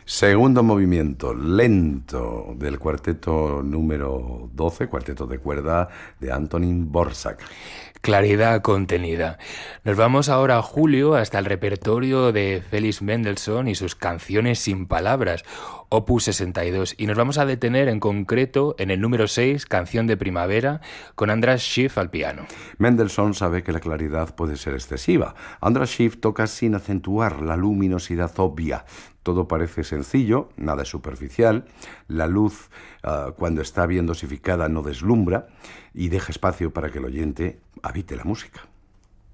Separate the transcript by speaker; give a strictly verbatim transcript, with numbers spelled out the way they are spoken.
Speaker 1: Segundo movimiento lento del cuarteto número doce, cuarteto de cuerda de Antonín Dvořák.
Speaker 2: Claridad contenida. Nos vamos ahora, Julio, hasta el repertorio de Félix Mendelssohn y sus canciones sin palabras, opus sesenta y dos, y nos vamos a detener en concreto en el número seis, Canción de Primavera, con András Schiff al piano.
Speaker 1: Mendelssohn sabe que la claridad puede ser excesiva. András Schiff toca sin acentuar la luminosidad obvia. Todo parece sencillo, nada es superficial. La luz, uh, cuando está bien dosificada, no deslumbra y deja espacio para que el oyente habite la música.